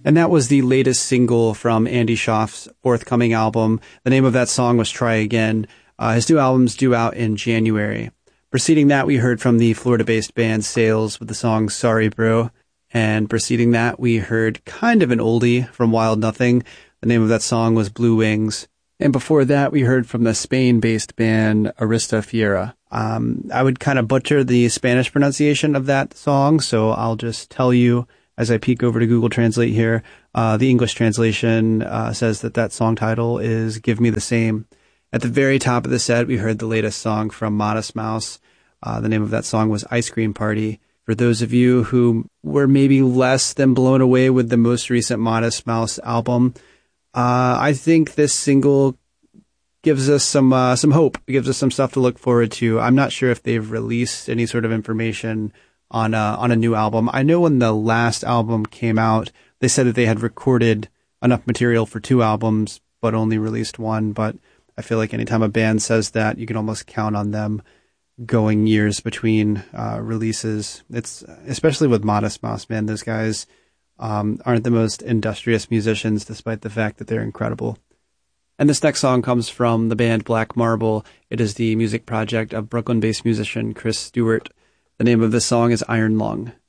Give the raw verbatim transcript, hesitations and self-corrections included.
And that was the latest single from Andy Schaaf's forthcoming album. The name of that song was Try Again. Uh, his new album's due out in January. Preceding that, we heard from the Florida-based band Sales with the song Sorry Bro. And preceding that, we heard kind of an oldie from Wild Nothing. The name of that song was Blue Wings. And before that, we heard from the Spain-based band Arista Fiera. Um, I would kind of butcher the Spanish pronunciation of that song, so I'll just tell you as I peek over to Google Translate here. Uh, the English translation uh, says that that song title is Give Me the Same. At the very top of the set, we heard the latest song from Modest Mouse. Uh, the name of that song was Ice Cream Party. For those of you who were maybe less than blown away with the most recent Modest Mouse album, Uh, I think this single gives us some uh, some hope. It gives us some stuff to look forward to. I'm not sure if they've released any sort of information on a, on a new album. I know when the last album came out, they said that they had recorded enough material for two albums, but only released one. But I feel like anytime a band says that, you can almost count on them going years between uh, releases. It's especially with Modest Mouse, man. Those guys Um, aren't the most industrious musicians, despite the fact that they're incredible. And this next song comes from the band Black Marble. It is the music project of Brooklyn-based musician Chris Stewart. The name of this song is Iron Lung.